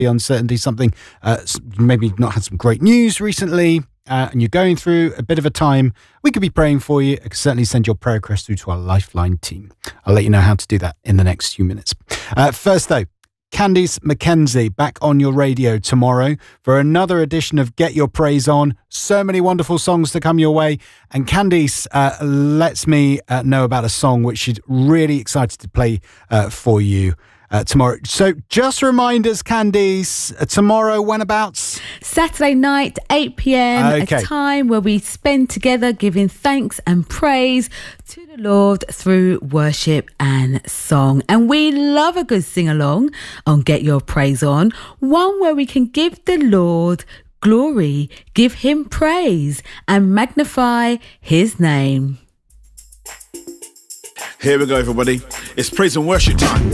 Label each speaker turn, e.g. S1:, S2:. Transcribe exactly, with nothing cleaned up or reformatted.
S1: uncertainty, something, uh, maybe you've not had some great news recently, uh, and you're going through a bit of a time, we could be praying for you. I can certainly send your prayer request through to our Lifeline team. I'll let you know how to do that in the next few minutes. Uh, first, though, Candice McKenzie back on your radio tomorrow for another edition of Get Your Praise On. So many wonderful songs to come your way. And Candice uh, lets me uh, know about a song which she's really excited to play uh, for you uh, tomorrow. So just remind us, Candice, uh, tomorrow, whenabouts?
S2: Saturday night, eight p.m,
S1: Okay.
S2: A time where we spend together giving thanks and praise to the Lord through worship and song. And we love a good sing-along on Get Your Praise On, one where we can give the Lord glory, give him praise and magnify his name.
S3: Here we go, everybody. It's praise and worship time.